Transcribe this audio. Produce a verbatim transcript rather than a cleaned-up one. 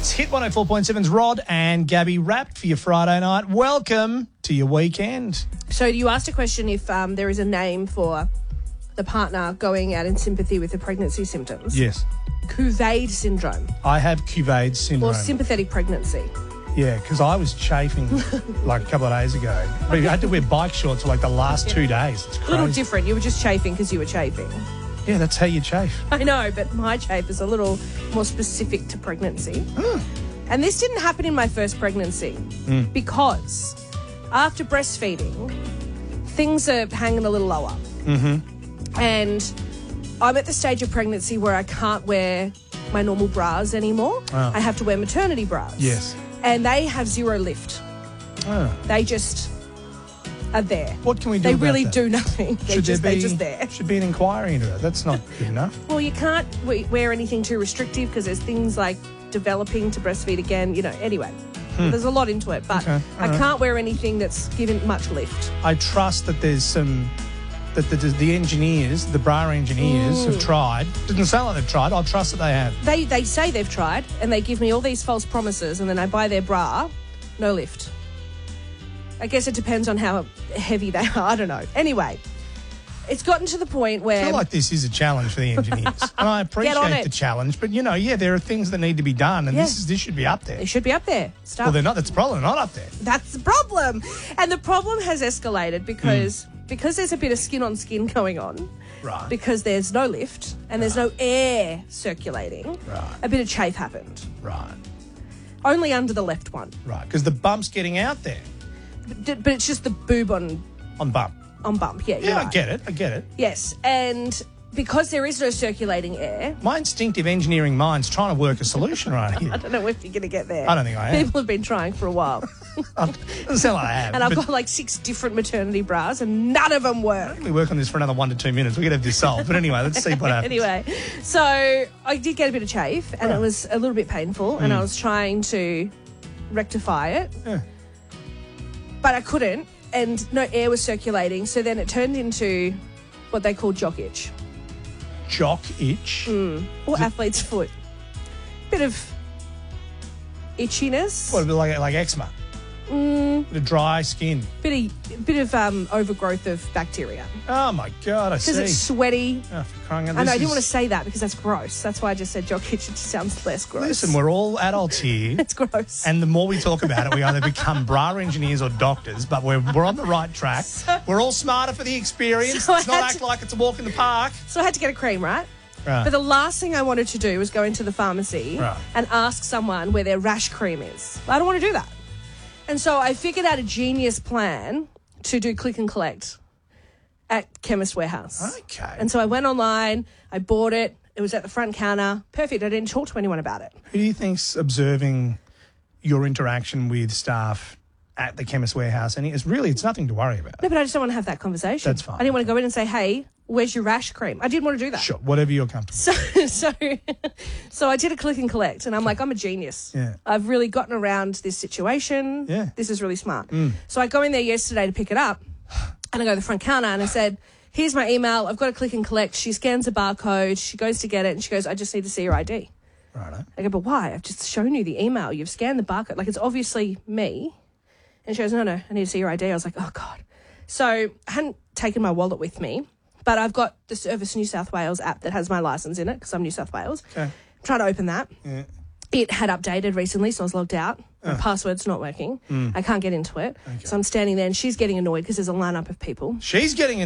It's Hit one oh four point seven's Rod and Gabby wrapped for your Friday night. Welcome to your weekend. So you asked a question if um, there is a name for the partner going out in sympathy with the pregnancy symptoms. Yes. Couvade syndrome I have Couvade syndrome. or sympathetic pregnancy. Yeah, because I was chafing like a couple of days ago. I had to wear bike shorts for like the last two days. It's A crazy. little different. You were just chafing because you were chafing. Yeah, that's how you chafe. I know, but my chafe is a little more specific to pregnancy. And this didn't happen in my first pregnancy Mm. because after breastfeeding, things are hanging a little lower. Mm-hmm. And I'm at the stage of pregnancy where I can't wear my normal bras anymore. Oh. I have to wear maternity bras. Yes. And they have zero lift. Oh. They just are there. What can we do They about really that? do nothing. They're Should just, there be, they're just there. Should be an inquiry into that. That's not good enough. Well, you can't we- wear anything too restrictive because there's things like developing to breastfeed again, you know, anyway. There's a lot into it, but Okay, I all right. can't wear anything that's given much lift. I trust that there's some that the, the engineers, the bra engineers, have tried. Doesn't sound like they've tried. I'll trust that they have. They they say they've tried, and they give me all these false promises, and then I buy their bra, no lift. I guess it depends on how heavy they are. I don't know. Anyway, it's gotten to the point I where... feel like this is a challenge for the engineers, and I on appreciate it. the challenge. But you know, yeah, there are things that need to be done, and Yeah. this is this should be up there. They should be up there. Start Well, they're not. That's the problem. They're not up there. That's the problem. And the problem has escalated because because there's a bit of skin on skin going on. Right. Because there's no lift and there's no air circulating. Right. A bit of chafe happened. Right. Only under the left one. Right. Because the bump's getting out there But, but it's just the boob on on bump. on bump. Yeah, you're Yeah, I right. get it. I get it. Yes. And because there is no circulating air, My instinctive engineering mind's trying to work a solution right here. I don't know if you're going to get there. I don't think I am. People have been trying for a while. Doesn't sound like I have. And I've but got like six different maternity bras and none of them work. we work on this for another one to two minutes. We could have this solved. But anyway, let's see what happens. Anyway, so I did get a bit of chafe and Right. it was a little bit painful and I was trying to rectify it, Yeah. but I couldn't and no air was circulating. So then it turned into what they call jock itch Jock itch. or athlete's foot. Bit of itchiness, What, a bit like like eczema? Mm. Bit of dry skin. bit of, bit of um, overgrowth of bacteria. Oh my god, I see. Because it's sweaty. Oh, for crying out I know, I this didn't want to is- say that because that's gross. That's why I just said jock itch. It just sounds less gross. Listen, we're all adults here. It's gross. And the more we talk about it, we either become bra engineers or doctors, but we're, we're on the right track. we're all smarter for the experience. So I Let's not had act to- like it's a walk in the park. So I had to get a cream, right? Right. But the last thing I wanted to do was go into the pharmacy Right. and ask someone where their rash cream is. I don't want to do that. And so I figured out a genius plan to do click and collect at Chemist Warehouse. Okay. And so I went online, I bought it, it was at the front counter. Perfect. I didn't talk to anyone about it. Who do you think's observing your interaction with staff at the Chemist Warehouse? And it's really, it's nothing to worry about. No, but I just don't want to have that conversation. That's fine. I didn't want to go in and say, hey, where's your rash cream? I didn't want to do that. Sure, whatever you're comfortable. So, so, so I did a click and collect, and I'm like, I'm a genius. Yeah. I've really gotten around this situation. Yeah. This is really smart. So I go in there yesterday to pick it up, and I go to the front counter, and I said, here's my email. I've got a click and collect. She scans a barcode. She goes to get it, and she goes, I just need to see your I D. Righto. I go, but why? I've just shown you the email. You've scanned the barcode. Like, it's obviously me. And she goes, no, no, I need to see your I D. I was like, oh, God. So I hadn't taken my wallet with me, but I've got the Service New South Wales app that has my license in it because I'm New South Wales. Okay. I'm trying to open that. Yeah. It had updated recently, so I was logged out. My password's not working. I can't get into it. So I'm standing there and she's getting annoyed because there's a lineup of people. She's getting